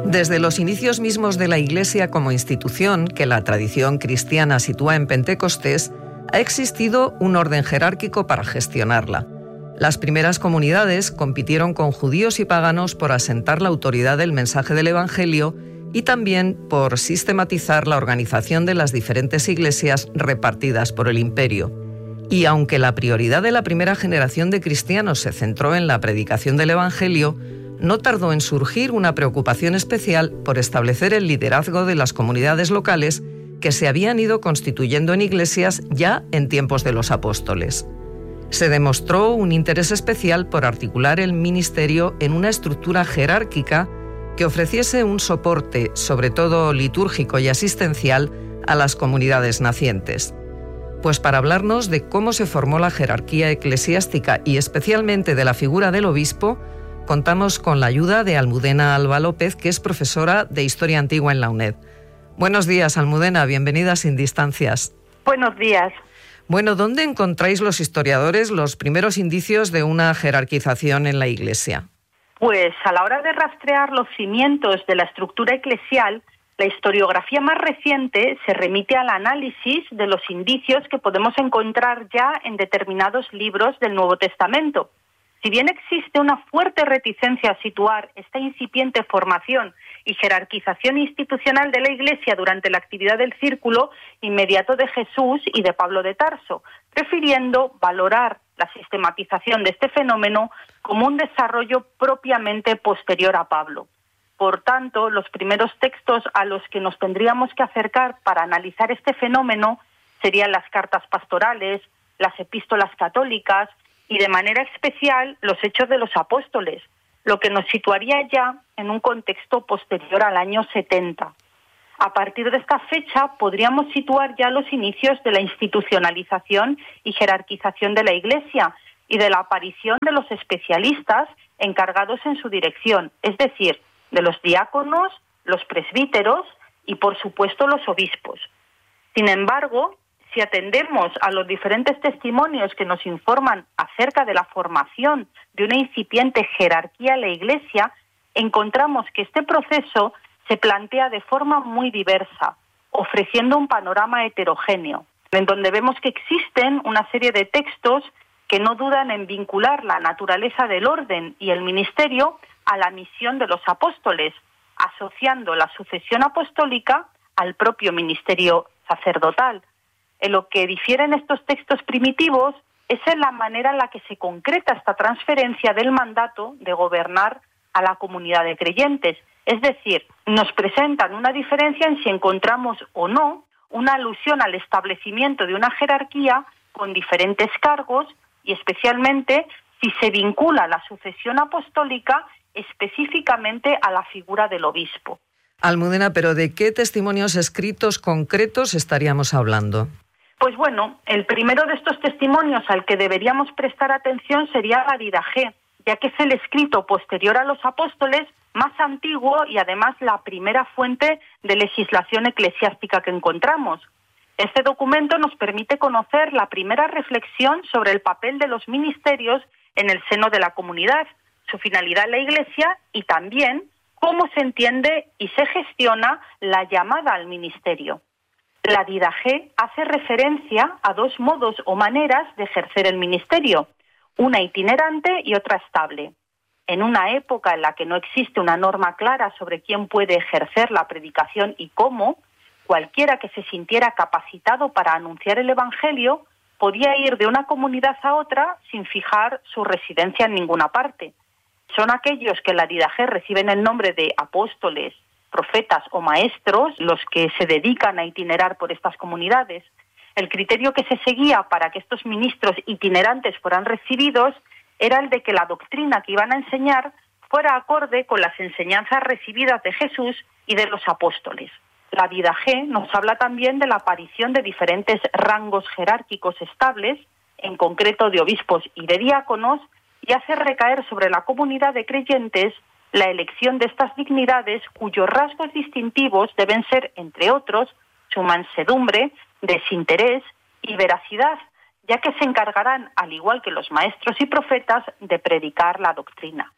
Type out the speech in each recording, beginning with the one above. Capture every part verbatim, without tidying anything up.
Desde los inicios mismos de la Iglesia como institución, que la tradición cristiana sitúa en Pentecostés, ha existido un orden jerárquico para gestionarla. Las primeras comunidades compitieron con judíos y paganos por asentar la autoridad del mensaje del Evangelio y también por sistematizar la organización de las diferentes iglesias repartidas por el imperio. Y aunque la prioridad de la primera generación de cristianos se centró en la predicación del Evangelio, no tardó en surgir una preocupación especial por establecer el liderazgo de las comunidades locales que se habían ido constituyendo en iglesias ya en tiempos de los apóstoles. Se demostró un interés especial por articular el ministerio en una estructura jerárquica que ofreciese un soporte, sobre todo litúrgico y asistencial, a las comunidades nacientes. Pues para hablarnos de cómo se formó la jerarquía eclesiástica y especialmente de la figura del obispo, contamos con la ayuda de Almudena Alba López, que es profesora de Historia Antigua en la UNED. Buenos días, Almudena, bienvenida Sin Distancias. Buenos días. Bueno, ¿dónde encontráis los historiadores los primeros indicios de una jerarquización en la Iglesia? Pues a la hora de rastrear los cimientos de la estructura eclesial, la historiografía más reciente se remite al análisis de los indicios que podemos encontrar ya en determinados libros del Nuevo Testamento. Si bien existe una fuerte reticencia a situar esta incipiente formación y jerarquización institucional de la Iglesia durante la actividad del círculo inmediato de Jesús y de Pablo de Tarso, prefiriendo valorar la sistematización de este fenómeno como un desarrollo propiamente posterior a Pablo. Por tanto, los primeros textos a los que nos tendríamos que acercar para analizar este fenómeno serían las cartas pastorales, las epístolas católicas y de manera especial los Hechos de los Apóstoles, lo que nos situaría ya en un contexto posterior al año setenta. A partir de esta fecha podríamos situar ya los inicios de la institucionalización y jerarquización de la Iglesia y de la aparición de los especialistas encargados en su dirección, es decir, de los diáconos, los presbíteros y, por supuesto, los obispos. Sin embargo, si atendemos a los diferentes testimonios que nos informan acerca de la formación de una incipiente jerarquía en la Iglesia, encontramos que este proceso se plantea de forma muy diversa, ofreciendo un panorama heterogéneo, en donde vemos que existen una serie de textos que no dudan en vincular la naturaleza del orden y el ministerio a la misión de los apóstoles, asociando la sucesión apostólica al propio ministerio sacerdotal. En lo que difieren estos textos primitivos es en la manera en la que se concreta esta transferencia del mandato de gobernar a la comunidad de creyentes. Es decir, nos presentan una diferencia en si encontramos o no una alusión al establecimiento de una jerarquía con diferentes cargos y especialmente si se vincula la sucesión apostólica específicamente a la figura del obispo. Almudena, ¿pero de qué testimonios escritos concretos estaríamos hablando? Pues bueno, el primero de estos testimonios al que deberíamos prestar atención sería la Didaché, ya que es el escrito posterior a los apóstoles más antiguo y además la primera fuente de legislación eclesiástica que encontramos. Este documento nos permite conocer la primera reflexión sobre el papel de los ministerios en el seno de la comunidad, su finalidad en la Iglesia y también cómo se entiende y se gestiona la llamada al ministerio. La Didaché hace referencia a dos modos o maneras de ejercer el ministerio, una itinerante y otra estable. En una época en la que no existe una norma clara sobre quién puede ejercer la predicación y cómo, cualquiera que se sintiera capacitado para anunciar el Evangelio podía ir de una comunidad a otra sin fijar su residencia en ninguna parte. Son aquellos que en la Didaché reciben el nombre de apóstoles, profetas o maestros los que se dedican a itinerar por estas comunidades. El criterio que se seguía para que estos ministros itinerantes fueran recibidos era el de que la doctrina que iban a enseñar fuera acorde con las enseñanzas recibidas de Jesús y de los apóstoles. La Didaché nos habla también de la aparición de diferentes rangos jerárquicos estables, en concreto de obispos y de diáconos, y hace recaer sobre la comunidad de creyentes la elección de estas dignidades cuyos rasgos distintivos deben ser, entre otros, su mansedumbre, desinterés y veracidad, ya que se encargarán, al igual que los maestros y profetas, de predicar la doctrina.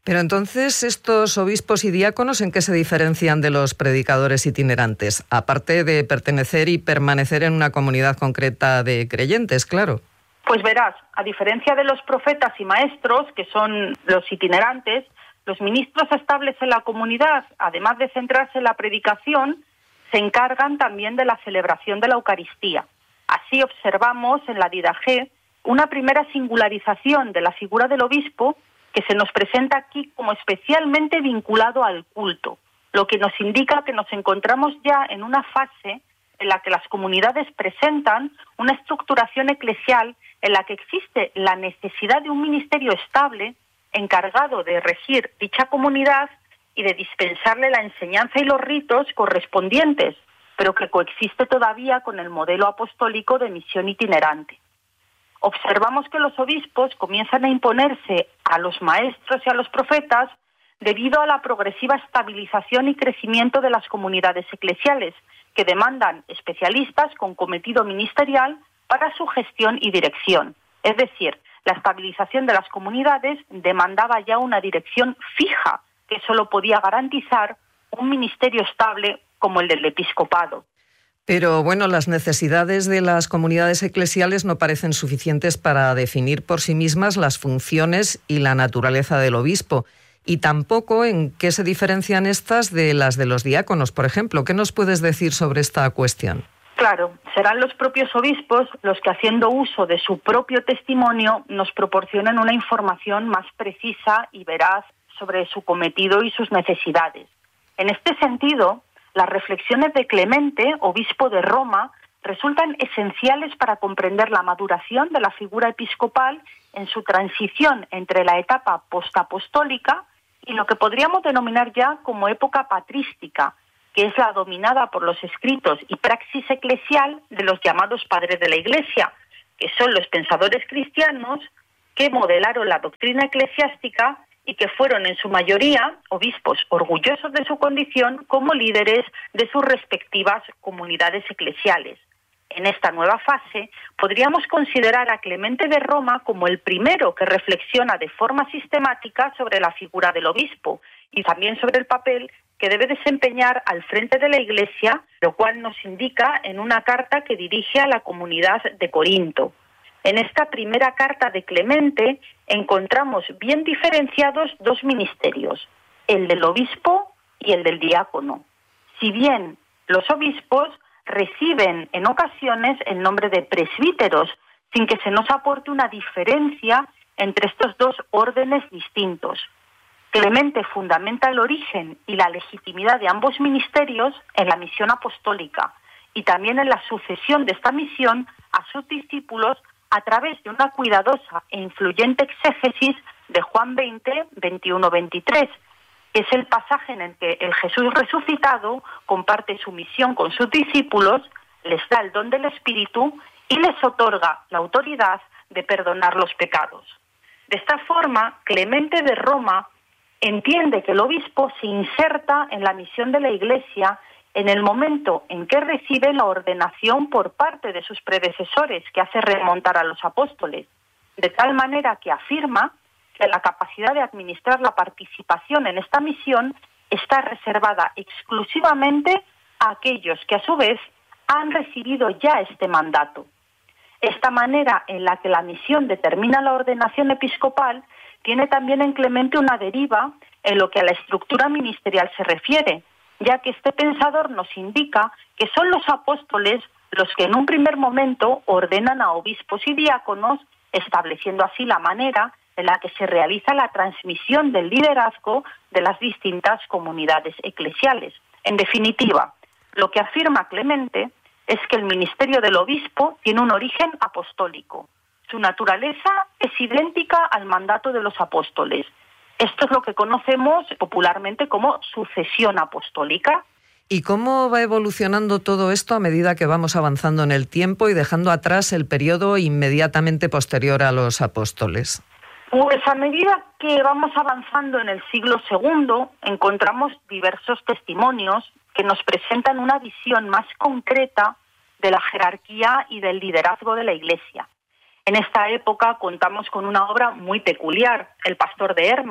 Pero entonces, ¿estos obispos y diáconos en qué se diferencian de los predicadores itinerantes? Aparte de pertenecer y permanecer en una comunidad concreta de creyentes, claro. Pues verás, a diferencia de los profetas y maestros, que son los itinerantes, los ministros estables en la comunidad, además de centrarse en la predicación, se encargan también de la celebración de la Eucaristía. Así observamos en la Didache una primera singularización de la figura del obispo que se nos presenta aquí como especialmente vinculado al culto, lo que nos indica que nos encontramos ya en una fase en la que las comunidades presentan una estructuración eclesial en la que existe la necesidad de un ministerio estable encargado de regir dicha comunidad y de dispensarle la enseñanza y los ritos correspondientes, pero que coexiste todavía con el modelo apostólico de misión itinerante. Observamos que los obispos comienzan a imponerse a los maestros y a los profetas debido a la progresiva estabilización y crecimiento de las comunidades eclesiales, que demandan especialistas con cometido ministerial para su gestión y dirección. Es decir, la estabilización de las comunidades demandaba ya una dirección fija que solo podía garantizar un ministerio estable como el del episcopado. Pero bueno, las necesidades de las comunidades eclesiales no parecen suficientes para definir por sí mismas las funciones y la naturaleza del obispo, y tampoco en qué se diferencian estas de las de los diáconos, por ejemplo. ¿Qué nos puedes decir sobre esta cuestión? Claro, serán los propios obispos los que, haciendo uso de su propio testimonio, nos proporcionen una información más precisa y veraz sobre su cometido y sus necesidades. En este sentido, las reflexiones de Clemente, obispo de Roma, resultan esenciales para comprender la maduración de la figura episcopal en su transición entre la etapa postapostólica y lo que podríamos denominar ya como época patrística, que es la dominada por los escritos y praxis eclesial de los llamados padres de la Iglesia, que son los pensadores cristianos que modelaron la doctrina eclesiástica y que fueron en su mayoría obispos orgullosos de su condición como líderes de sus respectivas comunidades eclesiales. En esta nueva fase podríamos considerar a Clemente de Roma como el primero que reflexiona de forma sistemática sobre la figura del obispo y también sobre el papel que debe desempeñar al frente de la Iglesia, lo cual nos indica en una carta que dirige a la comunidad de Corinto. En esta primera carta de Clemente encontramos bien diferenciados dos ministerios, el del obispo y el del diácono. Si bien los obispos reciben en ocasiones el nombre de presbíteros, sin que se nos aporte una diferencia entre estos dos órdenes distintos. Clemente fundamenta el origen y la legitimidad de ambos ministerios en la misión apostólica y también en la sucesión de esta misión a sus discípulos a través de una cuidadosa e influyente exégesis de Juan veinte, veintiuno, veintitrés, que es el pasaje en el que el Jesús resucitado comparte su misión con sus discípulos, les da el don del Espíritu y les otorga la autoridad de perdonar los pecados. De esta forma, Clemente de Roma entiende que el obispo se inserta en la misión de la Iglesia en el momento en que recibe la ordenación por parte de sus predecesores, que hace remontar a los apóstoles, de tal manera que afirma que la capacidad de administrar la participación en esta misión está reservada exclusivamente a aquellos que a su vez han recibido ya este mandato. Esta manera en la que la misión determina la ordenación episcopal tiene también en Clemente una deriva en lo que a la estructura ministerial se refiere, ya que este pensador nos indica que son los apóstoles los que en un primer momento ordenan a obispos y diáconos, estableciendo así la manera en la que se realiza la transmisión del liderazgo de las distintas comunidades eclesiales. En definitiva, lo que afirma Clemente es que el ministerio del obispo tiene un origen apostólico. Su naturaleza es idéntica al mandato de los apóstoles. Esto es lo que conocemos popularmente como sucesión apostólica. ¿Y cómo va evolucionando todo esto a medida que vamos avanzando en el tiempo y dejando atrás el periodo inmediatamente posterior a los apóstoles? Pues a medida que vamos avanzando en el siglo segundo, encontramos diversos testimonios que nos presentan una visión más concreta de la jerarquía y del liderazgo de la Iglesia. En esta época contamos con una obra muy peculiar, El Pastor de Hermas,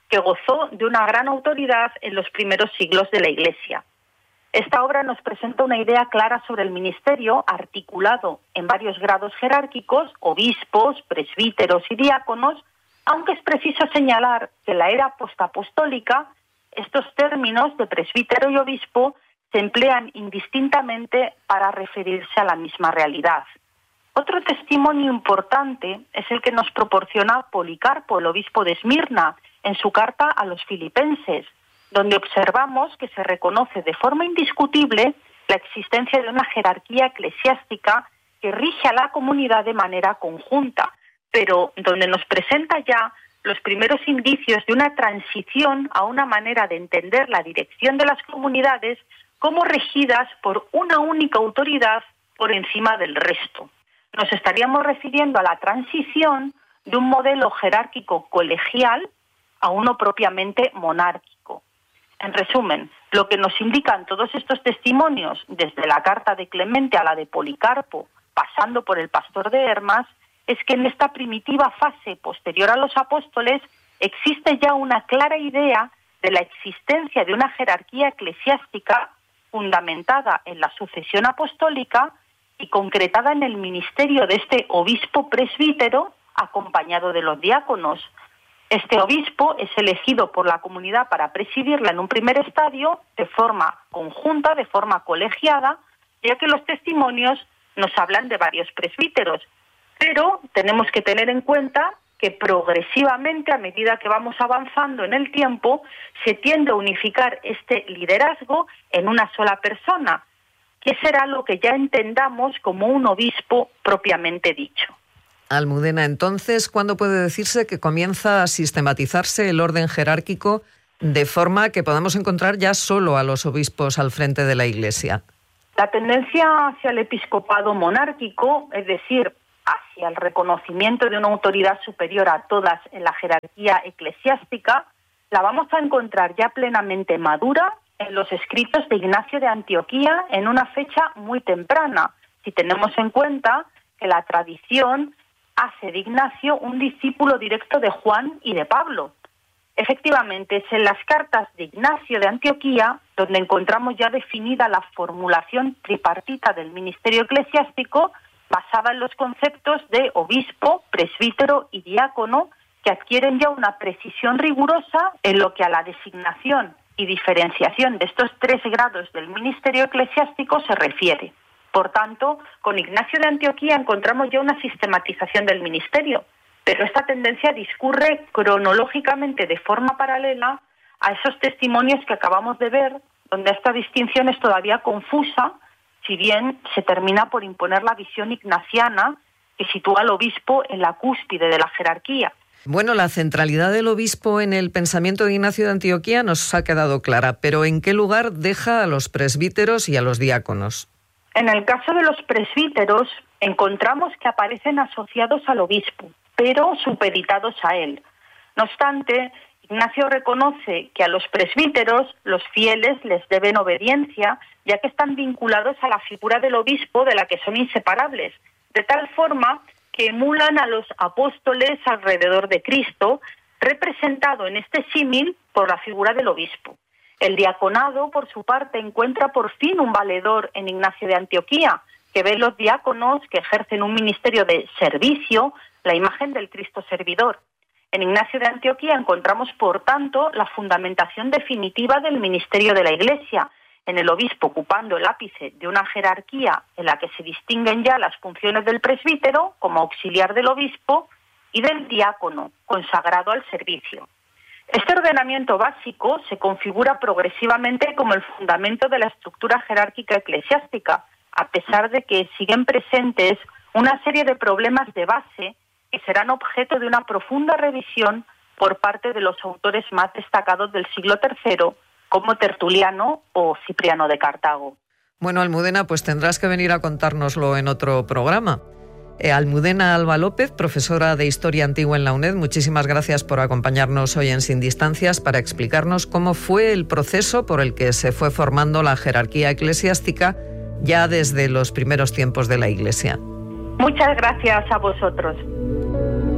que gozó de una gran autoridad en los primeros siglos de la Iglesia. Esta obra nos presenta una idea clara sobre el ministerio, articulado en varios grados jerárquicos, obispos, presbíteros y diáconos, aunque es preciso señalar que en la era postapostólica estos términos de presbítero y obispo se emplean indistintamente para referirse a la misma realidad. Otro testimonio importante es el que nos proporciona Policarpo, el obispo de Esmirna, en su carta a los filipenses, donde observamos que se reconoce de forma indiscutible la existencia de una jerarquía eclesiástica que rige a la comunidad de manera conjunta, pero donde nos presenta ya los primeros indicios de una transición a una manera de entender la dirección de las comunidades como regidas por una única autoridad por encima del resto. Nos estaríamos refiriendo a la transición de un modelo jerárquico colegial a uno propiamente monárquico. En resumen, lo que nos indican todos estos testimonios, desde la carta de Clemente a la de Policarpo, pasando por el pastor de Hermas, es que en esta primitiva fase posterior a los apóstoles existe ya una clara idea de la existencia de una jerarquía eclesiástica fundamentada en la sucesión apostólica y concretada en el ministerio de este obispo presbítero acompañado de los diáconos. Este obispo es elegido por la comunidad para presidirla en un primer estadio de forma conjunta, de forma colegiada, ya que los testimonios nos hablan de varios presbíteros. Pero tenemos que tener en cuenta que progresivamente, a medida que vamos avanzando en el tiempo, se tiende a unificar este liderazgo en una sola persona, que será lo que ya entendamos como un obispo propiamente dicho. Almudena, entonces, ¿cuándo puede decirse que comienza a sistematizarse el orden jerárquico de forma que podamos encontrar ya solo a los obispos al frente de la Iglesia? La tendencia hacia el episcopado monárquico, es decir, hacia el reconocimiento de una autoridad superior a todas en la jerarquía eclesiástica, la vamos a encontrar ya plenamente madura en los escritos de Ignacio de Antioquía en una fecha muy temprana, si tenemos en cuenta que la tradición hace de Ignacio un discípulo directo de Juan y de Pablo. Efectivamente, es en las cartas de Ignacio de Antioquía donde encontramos ya definida la formulación tripartita del ministerio eclesiástico basada en los conceptos de obispo, presbítero y diácono, que adquieren ya una precisión rigurosa en lo que a la designación y diferenciación de estos tres grados del ministerio eclesiástico se refiere. Por tanto, con Ignacio de Antioquía encontramos ya una sistematización del ministerio, pero esta tendencia discurre cronológicamente de forma paralela a esos testimonios que acabamos de ver, donde esta distinción es todavía confusa, si bien se termina por imponer la visión ignaciana que sitúa al obispo en la cúspide de la jerarquía. Bueno, la centralidad del obispo en el pensamiento de Ignacio de Antioquía nos ha quedado clara, pero ¿en qué lugar deja a los presbíteros y a los diáconos? En el caso de los presbíteros, encontramos que aparecen asociados al obispo, pero supeditados a él. No obstante, Ignacio reconoce que a los presbíteros los fieles les deben obediencia, ya que están vinculados a la figura del obispo de la que son inseparables, de tal forma que emulan a los apóstoles alrededor de Cristo, representado en este símil por la figura del obispo. El diaconado, por su parte, encuentra por fin un valedor en Ignacio de Antioquía, que ve en los diáconos que ejercen un ministerio de servicio, la imagen del Cristo servidor. En Ignacio de Antioquía encontramos, por tanto, la fundamentación definitiva del ministerio de la Iglesia, en el obispo ocupando el ápice de una jerarquía en la que se distinguen ya las funciones del presbítero como auxiliar del obispo y del diácono, consagrado al servicio. Este ordenamiento básico se configura progresivamente como el fundamento de la estructura jerárquica eclesiástica, a pesar de que siguen presentes una serie de problemas de base que serán objeto de una profunda revisión por parte de los autores más destacados del siglo tercero, como Tertuliano o Cipriano de Cartago. Bueno, Almudena, pues tendrás que venir a contárnoslo en otro programa. Eh, Almudena Alba López, profesora de Historia Antigua en la UNED, muchísimas gracias por acompañarnos hoy en Sin Distancias para explicarnos cómo fue el proceso por el que se fue formando la jerarquía eclesiástica ya desde los primeros tiempos de la Iglesia. Muchas gracias a vosotros.